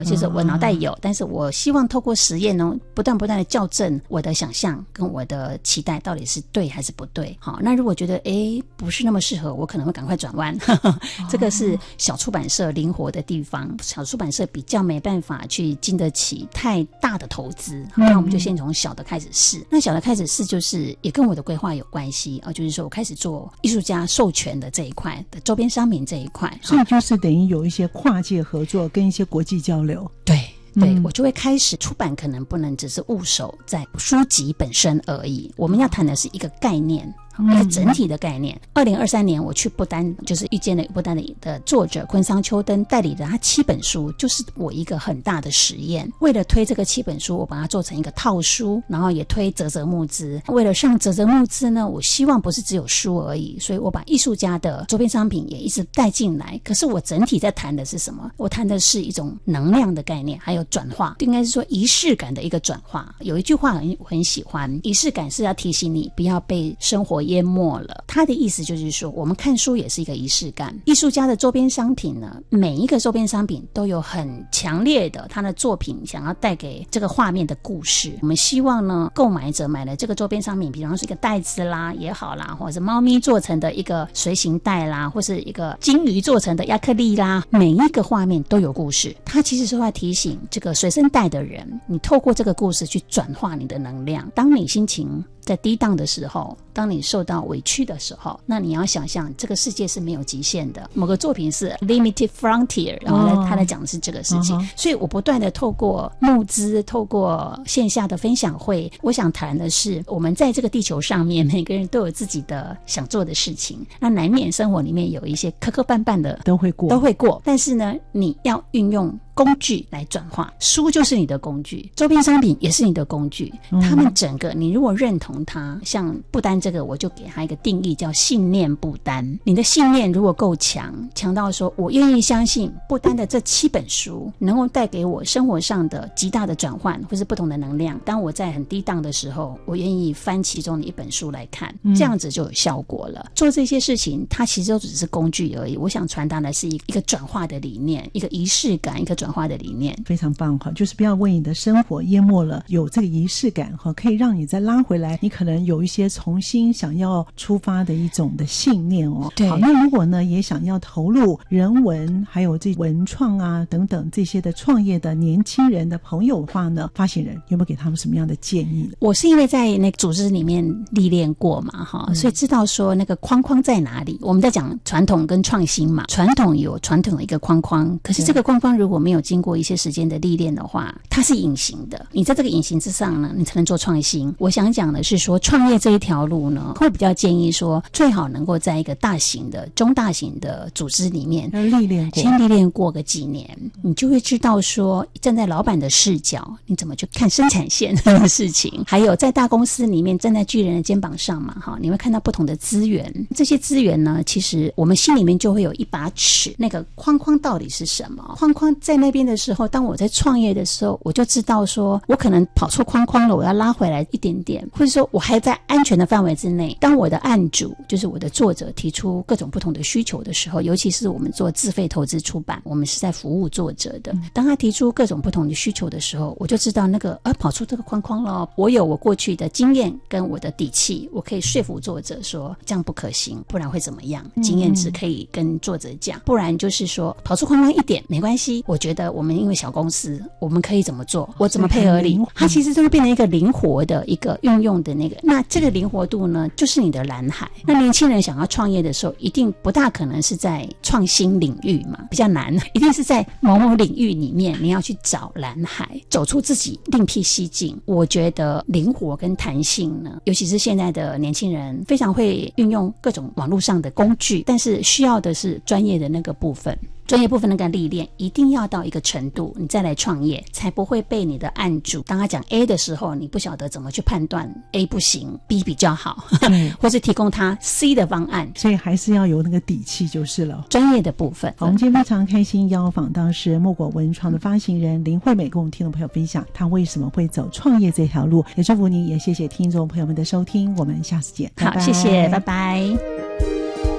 就是我脑袋有，但是我希望透过实验呢，不断的校正我的想象跟我的期待到底是对还是不对。好，那如果觉得不是那么适合，我可能会赶快转弯。这个是小出版社灵活的地方，小出版社比较没办法去经得起太大的投资。那我们就先从小的开始试。那小的开始试就是也跟我的规划有关系就是说我开始做艺术家授权的这一块的周边商品这一块， 所以就是等于有一些跨界合作跟一些国际交流。 对，我就会开始出版，可能不能只是务守在书籍本身而已，我们要谈的是一个概念，一个整体的概念。2023年我去不丹，就是遇见了不丹的作者昆桑秋登代理的他7本书，就是我一个很大的实验。为了推这个7本书，我把它做成一个套书，然后也推嘖嘖募资。为了上嘖嘖募资呢，我希望不是只有书而已，所以我把艺术家的周边商品也一直带进来。可是我整体在谈的是什么？我谈的是一种能量的概念，还有转化，应该是说仪式感的一个转化。有一句话我很喜欢，仪式感是要提醒你不要被生活淹没了。他的意思就是说，我们看书也是一个仪式感。艺术家的周边商品呢，每一个周边商品都有很强烈的他的作品想要带给这个画面的故事。我们希望呢，购买者买了这个周边商品，比方说一个袋子啦也好啦，或者是猫咪做成的一个随行袋啦，或是一个金鱼做成的亚克力啦，每一个画面都有故事。它其实是在提醒这个随身带的人，你透过这个故事去转化你的能量。当你心情在低档的时候，当你受到委屈的时候，那你要想象这个世界是没有极限的。某个作品是 Limited Frontier， 然后他来讲的是这个事情。所以我不断的透过募资，透过线下的分享会，我想谈的是我们在这个地球上面每个人都有自己的想做的事情，那难免生活里面有一些磕磕绊绊的都会过，但是呢，你要运用工具来转化。书就是你的工具，周边商品也是你的工具，他们整个你如果认同它，像不丹这个我就给它一个定义叫信念不丹。你的信念如果够强到说我愿意相信不丹的这7本书能够带给我生活上的极大的转换或是不同的能量，当我在很低档的时候，我愿意翻其中的一本书来看，这样子就有效果了。做这些事情它其实都只是工具而已，我想传达的是一个转化的理念，一个仪式感，一个转化的理念。 非常棒，就是不要为你的生活淹没了，有这个仪式感可以让你再拉回来，你可能有一些重新想要出发的一种的信念对，好，那如果呢也想要投入人文还有这文创啊等等这些的创业的年轻人的朋友的话呢，发行人有没有给他们什么样的建议呢？ 我是因为在那个组织里面历练过嘛所以知道说那个框框在哪里。我们在讲传统跟创新嘛，传统有传统的一个框框，可是这个框框如果没有经过一些时间的历练的话，它是隐形的，你在这个隐形之上呢，你才能做创新。我想讲的是说，创业这一条路呢，会比较建议说最好能够在一个大型的中大型的组织里面先历练过个几年，你就会知道说站在老板的视角你怎么去看生产线的事情，还有在大公司里面站在巨人的肩膀上嘛你会看到不同的资源，这些资源呢，其实我们心里面就会有一把尺，那个框框到底是什么。框框在那边的时候，当我在创业的时候，我就知道说我可能跑出框框了，我要拉回来一点点，或者说我还在安全的范围之内。当我的案主就是我的作者提出各种不同的需求的时候，尤其是我们做自费投资出版，我们是在服务作者的，当他提出各种不同的需求的时候，我就知道那个跑出这个框框了。我有我过去的经验跟我的底气，我可以说服作者说这样不可行，不然会怎么样，经验值可以跟作者讲，不然就是说跑出框框一点没关系，我觉得我们因为小公司我们可以怎么做，我怎么配合你，它其实就会变成一个灵活的一个运用的那个，那这个灵活度呢就是你的蓝海。那年轻人想要创业的时候，一定不大可能是在创新领域嘛，比较难，一定是在某某领域里面你要去找蓝海，走出自己，另辟蹊径。我觉得灵活跟弹性呢，尤其是现在的年轻人非常会运用各种网络上的工具，但是需要的是专业的那个部分，专业部分那个历练一定要到一个程度，你再来创业，才不会被你的案主当他讲 A 的时候，你不晓得怎么去判断 A 不行 B 比较好或是提供他 C 的方案。 所以还是要有那个底气就是了， 专业的部分。 我们今天非常开心邀访到是墨果文创的发行人林惠美，跟我们听众朋友分享他为什么会走创业这条路。也祝福你，也谢谢听众朋友们的收听，我们下次见。 好，谢谢，拜拜。